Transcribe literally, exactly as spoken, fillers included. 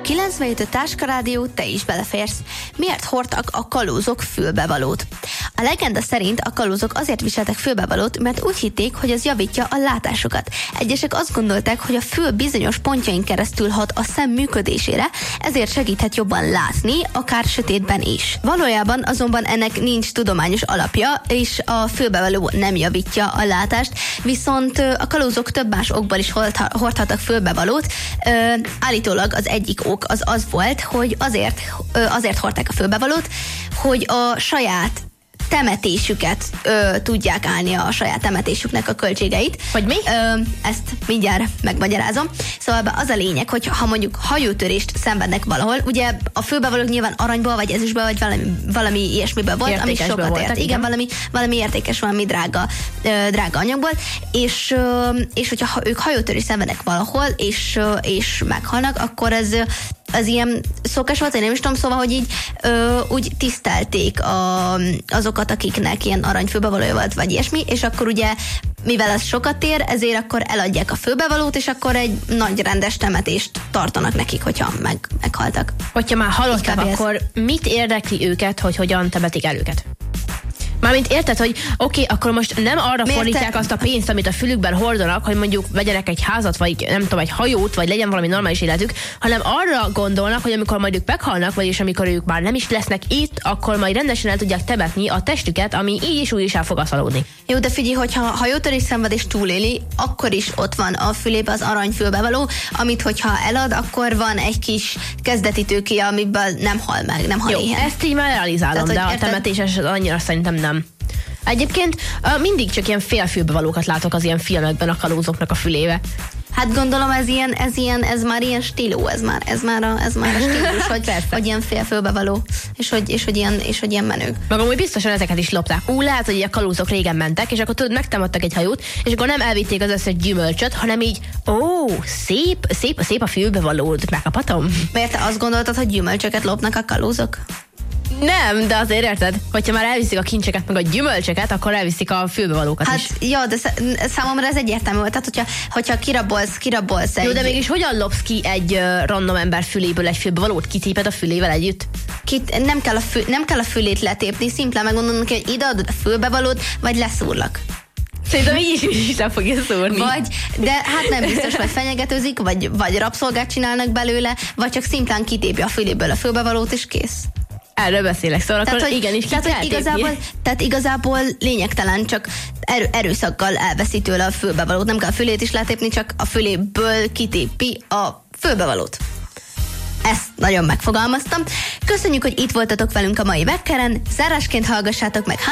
kilencvenhét Táska Rádió, te is beleférsz. Miért hordtak a kalózok fülbevalót? A legenda szerint a kalózok azért viseltek fülbevalót, mert úgy hitték, hogy az javítja a látásukat. Egyesek azt gondolták, hogy a fül bizonyos pontjain keresztül hat a szem működésére, ezért segíthet jobban látni, akár sötétben is. Valójában azonban ennek nincs tudományos alapja, és a fülbevaló nem javítja a látást, viszont a kalózok több más okból is hordhattak fülbevalót. Állítólag az egyik ok az az volt, hogy azért, azért hordták a fülbevalót, hogy a saját temetésüket ö, tudják állni, a saját temetésüknek a költségeit. Vagy mi? Ö, ezt mindjárt megmagyarázom. Szóval az a lényeg, hogy ha mondjuk hajótörést szenvednek valahol, ugye a fülbevalók nyilván aranyból, vagy ezüstből, vagy valami, valami ilyesmiből volt, ami sokat voltak, ért. Igen, igen, valami, valami értékes, valami drága, ö, drága anyagból, és, ö, és hogyha ha ők hajótörést szenvednek valahol, és, ö, és meghalnak, akkor ez az ilyen szokás volt, én nem is tudom, szóval, hogy így ö, úgy tisztelték a, azokat, akiknek ilyen aranyfülbevalója volt, vagy ilyesmi, és akkor ugye, mivel ez sokat ér, ezért akkor eladják a fülbevalót, és akkor egy nagy rendes temetést tartanak nekik, hogyha meg, meghaltak. Hogyha már halottak, akkor mit érdekli őket, hogy hogyan temetik el őket? Mármint érted, hogy oké, okay, akkor most nem arra Miért fordítják te? azt a pénzt, amit a fülükben hordanak, hogy mondjuk vegyenek egy házat, vagy nem tudom, egy hajót, vagy legyen valami normális életük, hanem arra gondolnak, hogy amikor majd ők meghalnak, vagyis amikor ők már nem is lesznek itt, akkor majd rendesen el tudják temetni a testüket, ami így is úgy is el fog aszalódni. Jó, de figyelj, hogyha hajótörés szenved és túléli, akkor is ott van a fülébe az aranyfülbevaló, amit hogyha elad, akkor van egy kis kezdeti tőke, amiből nem hal meg, nem hal Jó, éhen. ezt így már realizálom, de a temetéses annyira szerintem nem. Egyébként uh, mindig csak ilyen félfülbevalókat látok az ilyen filmekben a kalózoknak a fülébe. Hát gondolom ez ilyen, ez ilyen, ez már ilyen stíló, ez már, ez már a, ez már a stílus, hogy, hogy ilyen félfülbevaló, és hogy, és hogy ilyen, és hogy ilyen menők. Magam úgy biztosan ezeket is lopták. Ú, lehet, hogy a kalózok régen mentek, és akkor tudod, megtámadtak egy hajót, és akkor nem elvitték az összes gyümölcsöt, hanem így, ó, szép, szép, szép a fülbevalód, megkaphatom. Miért te azt gondoltad, hogy gyümölcsöket lopnak a kalózok? Nem, de azért érted, hogyha már elviszik a kincseket, meg a gyümölcsöket, akkor elviszik a fülbevalókat hát, is. Hát jó, de számomra ez egyértelmű volt. Tehát, hogyha, hogyha kirabolsz, kirabolsz egy... Jó, de mégis hogyan lopsz ki egy uh, random ember füléből egy fülbevalót? Kitéped a fülével együtt? Kit, nem, kell a fül, nem kell a fülét letépni, szimplán megmondom neki, hogy ideadod a fülbevalót, vagy leszúrlak. Szerintem így is, is nem fogja szúrni. Vagy, de hát nem biztos, hogy fenyegetőzik, vagy, vagy rabszolgát csinálnak belőle, vagy csak szimplán kitépi a füléből a fülbevalót, és kész. Erről beszélek, szóval tehát, akkor hogy, igenis ki tehát, hogy igazából, tehát igazából lényegtelen, csak erő, erőszakkal elveszi tőle a fülbevalót. Nem kell a fülét is letépni, csak a füléből kitépi a fülbevalót. Ezt nagyon megfogalmaztam. Köszönjük, hogy itt voltatok velünk a mai Vekkeren. Zárásként hallgassátok meg